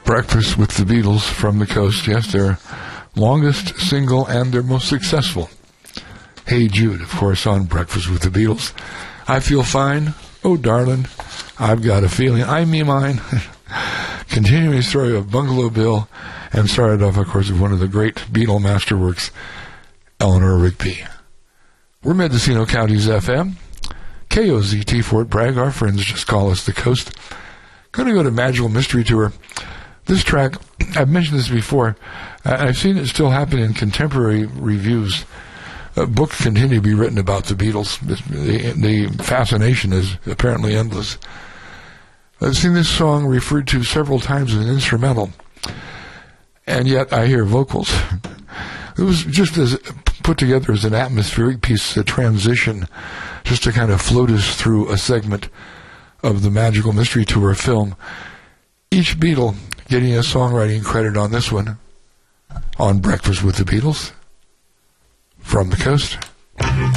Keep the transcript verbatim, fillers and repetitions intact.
Breakfast with the Beatles from the Coast. Yes, their longest single and their most successful. Hey Jude, of course, on Breakfast with the Beatles. I Feel Fine. Oh, darling, I've got a feeling. I, me, mine. Continuing story of Bungalow Bill, and started off, of course, with one of the great Beatle masterworks, Eleanor Rigby. We're Mendocino County's F M. K O Z T, Fort Bragg. Our friends just call us the Coast. Going to go to Magical Mystery Tour. This track, I've mentioned this before. I've seen it still happen in contemporary reviews. Uh, books continue to be written about the Beatles. The, the fascination is apparently endless. I've seen this song referred to several times as an instrumental, and yet I hear vocals. It was just as put together as an atmospheric piece, a transition, just to kind of float us through a segment of the Magical Mystery Tour film. Each Beatle getting a songwriting credit on this one, on Breakfast with the Beatles, from the Coast.